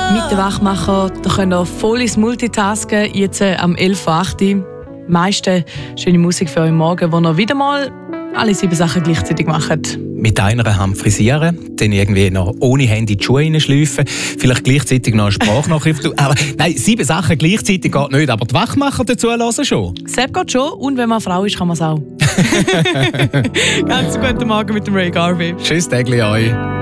Mit dem Wachmacher da könnt ihr volles Multitasken, jetzt am 11.08 Uhr. Meiste schöne Musik für euch morgen, wo ihr wieder mal alle 7 Sachen gleichzeitig macht. Mit einer Hand frisieren, dann irgendwie noch ohne Handy die Schuhe reinschleifen, vielleicht gleichzeitig noch eine Sprachnachrift. Aber nein, 7 Sachen gleichzeitig geht nicht, aber die Wachmacher dazu hören schon. Sepp geht schon und wenn man eine Frau ist, kann man es auch. Ganz guten Morgen mit dem Ray Garvey. Tschüss, Tägli euch.